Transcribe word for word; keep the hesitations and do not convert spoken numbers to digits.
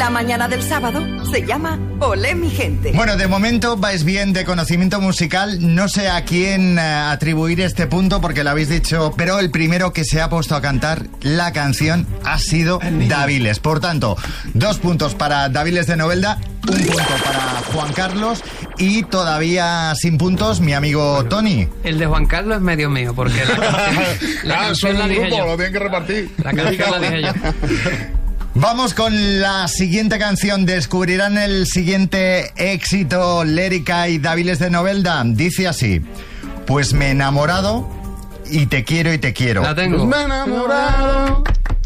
La mañana del sábado se llama Olé mi gente. Bueno, de momento vais bien de conocimiento musical. No sé a quién uh, atribuir este punto porque lo habéis dicho, pero el primero que se ha puesto a cantar la canción ha sido Daviles. Por tanto, dos puntos para Daviles de Novelda, un punto para Juan Carlos y todavía sin puntos mi amigo bueno, Tony. El de Juan Carlos es medio mío porque la canción, la ah, canción la un dije grupo, yo. Lo tienen que repartir. La canción la dije yo. Vamos con la siguiente canción. Descubrirán el siguiente éxito Lérica y Daviles de Novelda. Dice así: pues me he enamorado y te quiero y te quiero. La tengo. Pues me he enamorado